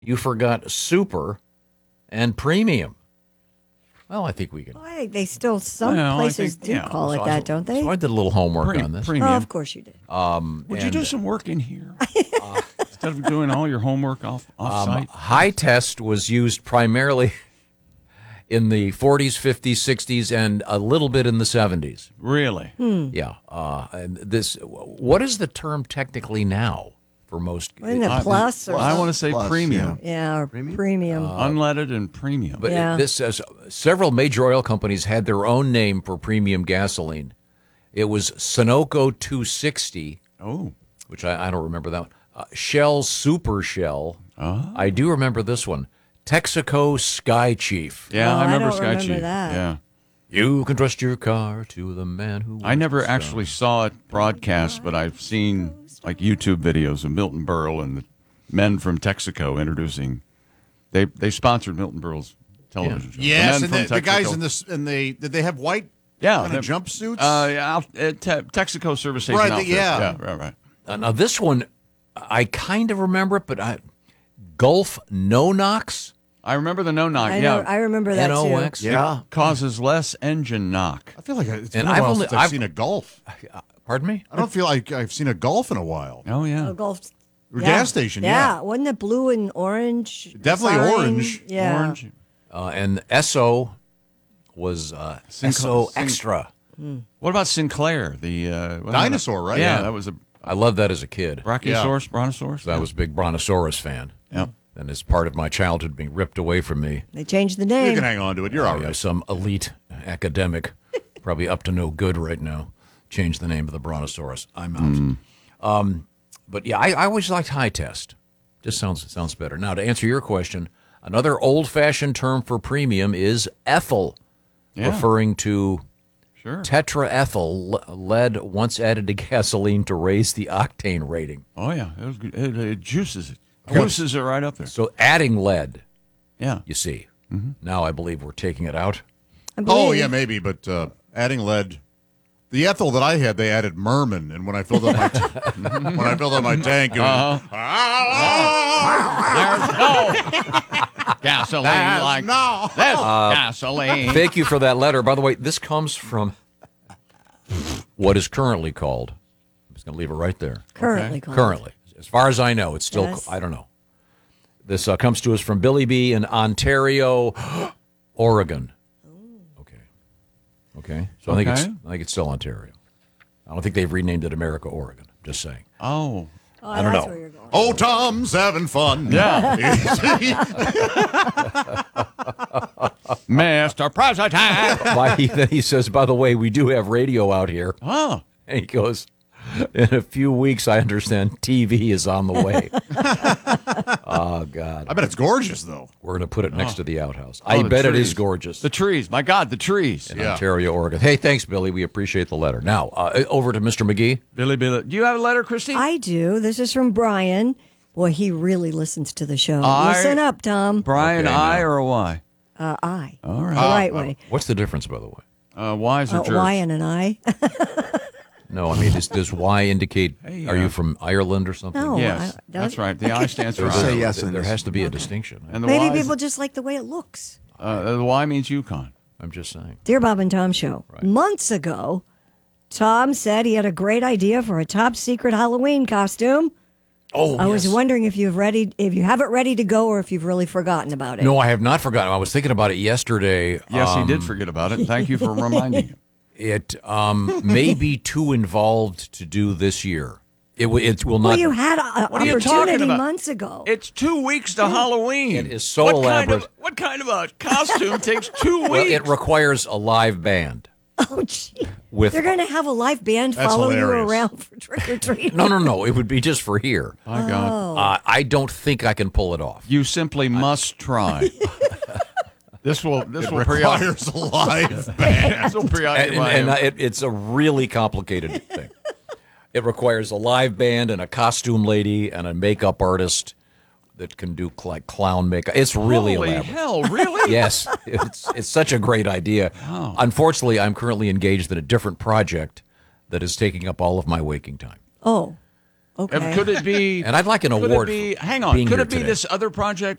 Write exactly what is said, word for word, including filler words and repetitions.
you forgot super and premium. Well, I think we can. Well, I think they still, some Well, I places think- do yeah. call So it I- that, don't they? So I did a little homework Pre- on this. Premium. Oh, of course you did. Um, Would you and, do some work in here uh, instead of doing all your homework off off um, site? high test was used primarily in the forties, fifties, sixties, and a little bit in the seventies. Really? Yeah. Uh, and this, what is the term technically now for most? Isn't it I- plus or I want to something? say Plus, premium, Yeah, or premium. unleaded and premium. But Yeah. this says several major oil companies had their own name for premium gasoline. It was Sunoco two sixty, oh, which I, I don't remember that one. Uh, Shell Super Shell. Oh. I do remember this one. Texaco Sky Chief. yeah, No, I I remember don't Sky remember Chief. that. Yeah, You can trust your car to the man who. I never works the actually saw it broadcast, but I've seen like YouTube videos of Milton Berle and the men from Texaco introducing. They they sponsored Milton Berle's television show. Yes, the, and men the, from the guys Texaco. in this, and they did they have white yeah kind of they're- jumpsuits? Uh, yeah, out- uh, te- Texaco service station Right, the- outfit. yeah. yeah, right, right. Uh, now this one, I kind of remember it, but I, Gulf No Knox. I remember the no knock. I, Yeah, know, I remember that N O too. X. Yeah. causes less engine knock. I feel like it's And been a I've while only- since I've, I've- seen a Golf. Pardon me. I don't feel like I've seen a Golf in a while. Oh yeah. Oh, Gulf. Or yeah. gas station, yeah. Wasn't it blue and orange? Definitely sign? orange. Yeah. Orange. Uh, and Esso was uh, Sinclair- Esso Sin- Extra. What about Sinclair? The uh, what- Dinosaur, right? Yeah, Yeah. that was a I loved that as a kid. Brachiosaurus, Brontosaurus. I was a big Brontosaurus fan. Yeah. And as part of my childhood being ripped away from me, They changed the You name. can hang on to it. You're all by right. some elite academic, probably up to no good right now, changed the name of the Brontosaurus. I'm out. Um, but yeah, I, I always liked high test. Just sounds sounds better. Now, to answer your question, another old-fashioned term for premium is ethyl, Yeah. referring to Sure. tetraethyl l- lead once added to gasoline to raise the octane rating. Oh yeah, it, was good. It, it juices it. Juices it right up there. So adding lead, Yeah. you see. Now I believe we're taking it out. I Oh believe. yeah, maybe, but uh, adding lead. The ethyl that I had, they added Merman, and when I filled up my t- when I filled up my tank, it was, There's no gasoline There's like no. this gasoline. Thank you for that letter. By the way, this comes from what is currently called. I'm just going to leave it right there. Currently called. Currently, as far as I know, it's still. Yes. I don't know. This uh, comes to us from Billy B in Ontario, Oregon. Okay. Okay. So I think it's. Okay. I think it's still Ontario. I don't think they've renamed it America, Oregon. Just saying. Oh. Oh, I don't that's know. where you're going. Oh, Tom's having fun. Yeah. Mister President. Why he, then he says, by the way, we do have radio out here. Oh. And he goes, in a few weeks, I understand T V is on the way. Oh, God. I bet it's gorgeous though. We're going to put it next to the outhouse. I Oh, the bet it trees. is gorgeous. The trees. My God, the trees. in Yeah. Ontario, Oregon. Hey, thanks, Billy. We appreciate the letter. Now, uh, over to Mister McGee. Billy, Billy. Do you have a letter, Christy? I do. This is from Brian. Boy, he really listens to the show. I- Listen up, Tom. Brian, Okay, I now. or a Y? Uh, I. All right. The right way. What's the difference, by the way? Uh, Y's or Uh, jerks? Y and an I. No, I mean, does, does Y indicate, Hey, are uh, you from Ireland or something? No. Yes, I- that's right. The I stands for There's Say a- Ireland. yes in There this. has to be a distinction. And the Maybe Y is- people just like the way it looks. uh, the Y means Yukon. I'm just saying. Dear Bob and Tom Show. Months ago, Tom said he had a great idea for a top secret Halloween costume. Oh, I was yes. wondering if you've ready, if you have it ready to go, or if you've really forgotten about it. No, I have not forgotten. I was thinking about it yesterday. Yes, Um, he did forget about it. Thank you for reminding him. It um, may be too involved to do this year. It, w- it will not. Well, you had an What are you talking opportunity about? months ago. It's two weeks to Halloween. It is so what elaborate. Kind of, what kind of a costume takes two well, weeks? it requires a live band. Oh, gee. With They're going to have a live band That's follow hilarious. you around for trick or treat. No, no, no. It would be just for here. My God. Uh, I don't think I can pull it off. You simply must try. this will this It will preoccupy. requires a live band. This will And, preoccupy and, him. uh, it, it's a really complicated thing. It requires a live band and a costume lady and a makeup artist that can do cl- like clown makeup. It's really Holy elaborate. hell! Really? Yes, it's it's such a great idea. Unfortunately, I'm currently engaged in a different project that is taking up all of my waking time. Oh, Okay. Could it be? And I'd like an could award It be, for hang on. being Could here it be today. this other project